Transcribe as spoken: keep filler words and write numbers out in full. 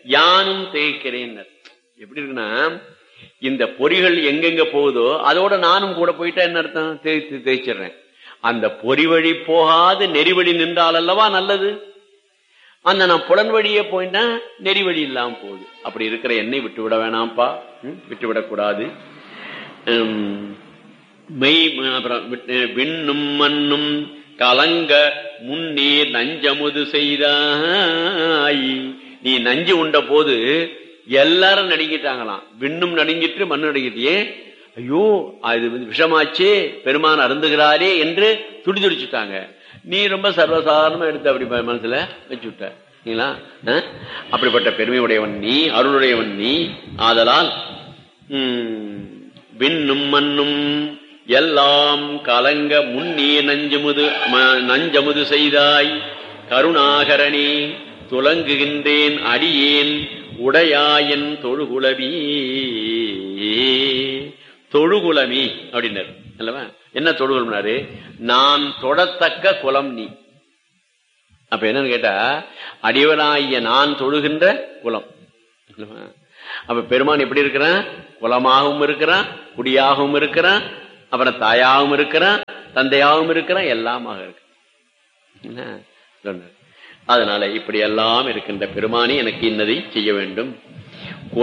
யானும் திகைக்கிறேன். எப்படி இருக்குன்னா, இந்த பொறிகள் எங்கெங்க போகுதோ அதோட நானும் கூட போயிட்டா என்ன அர்த்தம்? தேய்த்து தேய்ச்சிடுறேன். அந்த பொறி வழி போகாது நெறிவழி நின்றால் அல்லவா நல்லது. அந்த நான் புலன் வழியே போயிட்டா நெறி வழி இல்லாம போகுது. அப்படி இருக்கிற என்னை விட்டு விட வேணாம்ப்பா, விட்டு விடக்கூடாது. மெய் அப்புறம் விண்ணும் மண்ணும் கலங்க முன்னே நஞ்சமுது செய்தாய். நீ நஞ்சு உண்ட போது எல்லாரும் நடுங்கிட்டாங்களாம். விண்ணும் நடுங்கிட்டு மண்ணு நடுங்கிட்டே, ஐயோ அது வந்து விஷமாச்சே, பெருமான் அருந்துகிறாரே என்று துடி துடிச்சுட்டாங்க. நீ ரொம்ப சர்வசாதாரணமா எடுத்து அப்படி மனசுல வச்சு விட்டீங்களா? அப்படிப்பட்ட பெருமையுடையவன் நீ, அருளுடையவன் நீ. ஆதலால் உம் விண்ணும் மண்ணும் எல்லாம் கலங்க முன்னே நஞ்சமுது நஞ்சமுது செய்தாய். கருணாகரணி துலங்குகின்றேன் அடியேன் உடையாயன் தொழுகுலவி. தொழுகுலமி அப்படின்னாரு அல்லவா? என்ன தொழுகுலம்னாரு? நான் தொடத்தக்க குலம் நீ. அப்ப என்னன்னு கேட்டா, அடியவனாகிய நான் தொழுகின்ற குலம். அப்ப பெருமான் எப்படி இருக்கிறான்? குலமாகவும் இருக்கிறான், குடியாகவும் இருக்கிறான், அப்புறம் தாயாகவும் இருக்கிறான், தந்தையாகவும் இருக்கிறான், எல்லாமாக இருக்கு. அதனால இப்படி எல்லாம் இருக்கின்ற பெருமானி எனக்கு இன்னதை செய்ய வேண்டும்.